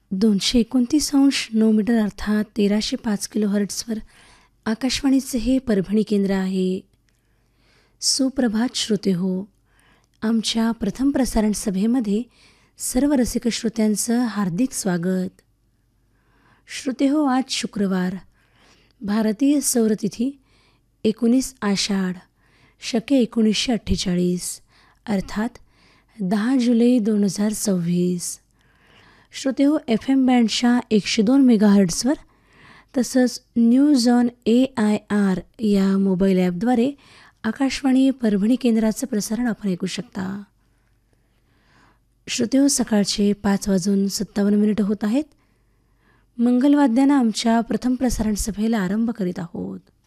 229.9 metre अर्थात 1305 kilo हर्ट्सवर आकाशवाणीचे हे परभणी केंद्र आहे. सुप्रभात श्रोते हो. आमच्या प्रथम प्रसारण सभेमध्ये सर्व रसिक श्रोत्यांचं हार्दिक स्वागत. श्रोते हो, आज शुक्रवार, भारतीय सौरतिथी 19 आषाढ शके 1948 अर्थात 10 जुलै 2026. श्रोते हो, FM बँडच्या 102 मेगाहर्ट्सवर तसंच न्यूज ऑन AIR या मोबाईल ॲपद्वारे आकाशवाणी परभणी केंद्राचं प्रसारण आपण ऐकू शकता. श्रोते हो, सकाळचे 5:57 होत आहेत. मंगलवाद्यानं आमच्या प्रथम प्रसारण सभेला आरंभ करीत आहोत.